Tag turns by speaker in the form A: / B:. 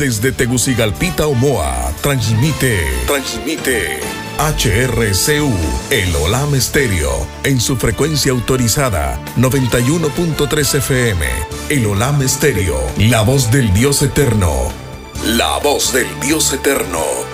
A: Desde Tegucigalpita, Omoa, transmite HRCU, el Olam Estéreo, en su frecuencia autorizada, 91.3 FM. El Olam Estéreo, la voz del Dios eterno. La voz del Dios eterno.